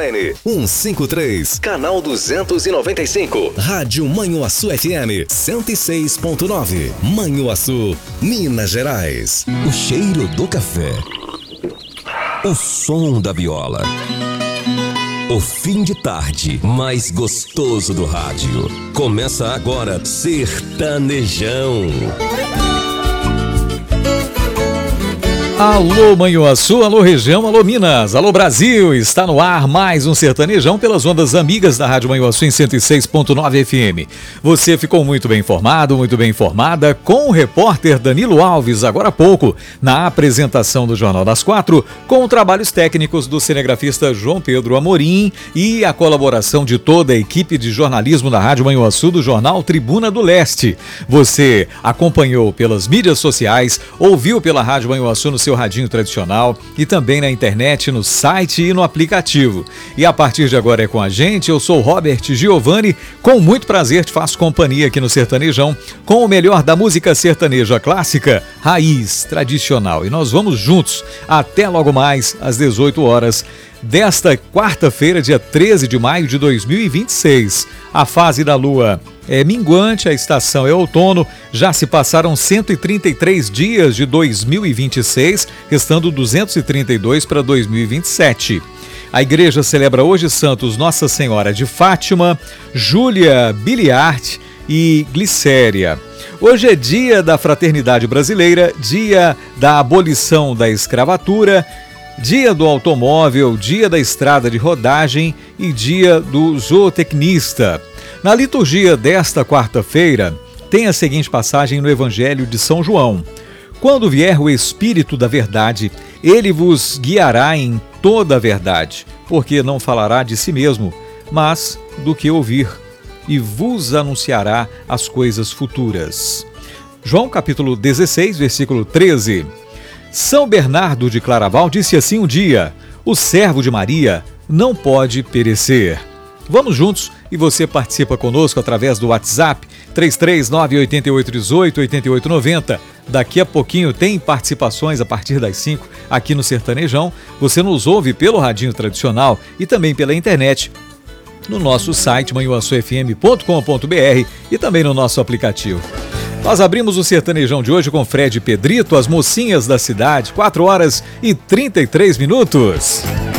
online 153, canal 295. Rádio Manhuaçu FM 106.9. Manhuaçu, Minas Gerais. O cheiro do café. O som da viola. O fim de tarde mais gostoso do rádio. Começa agora Sertanejão. Alô Manhuaçu, alô região, alô Minas, alô Brasil, está no ar mais um Sertanejão pelas ondas amigas da Rádio Manhuaçu em 106.9 FM. Você ficou muito bem informado, muito bem informada com o repórter Danilo Alves, agora há pouco, na apresentação do Jornal das 4, com trabalhos técnicos do cinegrafista João Pedro Amorim e a colaboração de toda a equipe de jornalismo da Rádio Manhuaçu do jornal Tribuna do Leste. Você acompanhou pelas mídias sociais, ouviu pela Rádio Manhuaçu no seu radinho tradicional e também na internet, no site e no aplicativo. E a partir de agora é com a gente, eu sou o Robert Giovanni, com muito prazer te faço companhia aqui no Sertanejão, com o melhor da música sertaneja clássica, raiz, tradicional. E nós vamos juntos até logo mais às 18 horas desta quarta-feira, dia 13 de maio de 2026. A fase da lua é minguante, a estação é outono, já se passaram 133 dias de 2026, restando 232 para 2027. A igreja celebra hoje santos Nossa Senhora de Fátima, Júlia Biliart e Glicéria. Hoje é dia da fraternidade brasileira, dia da abolição da escravatura, dia do automóvel, dia da estrada de rodagem e dia do zootecnista. Na liturgia desta quarta-feira, tem a seguinte passagem no Evangelho de São João. Quando vier o Espírito da verdade, ele vos guiará em toda a verdade, porque não falará de si mesmo, mas do que ouvir, e vos anunciará as coisas futuras. João capítulo 16, versículo 13. São Bernardo de Claraval disse assim um dia: o servo de Maria não pode perecer. Vamos juntos e você participa conosco através do WhatsApp 339-8818-8890. Daqui a pouquinho tem participações a partir das 5 aqui no Sertanejão. Você nos ouve pelo radinho tradicional e também pela internet, no nosso site manhuaçufm.com.br e também no nosso aplicativo. Nós abrimos o Sertanejão de hoje com Fred Pedrito, as mocinhas da cidade, 4 horas e 33 minutos.